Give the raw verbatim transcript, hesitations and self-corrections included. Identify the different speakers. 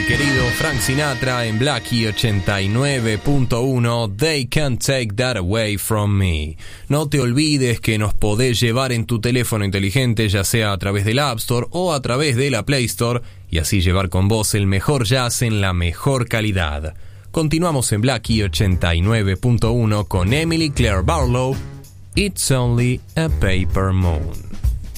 Speaker 1: querido Frank Sinatra en Blackie ochenta y nueve punto uno, They Can't Take That Away From Me. No te olvides que nos podés llevar en tu teléfono inteligente, ya sea a través del App Store o a través de la Play Store, y así llevar con vos el mejor jazz en la mejor calidad. Continuamos en Blackie ochenta y nueve punto uno con Emily Claire Barlow, It's Only a Paper Moon.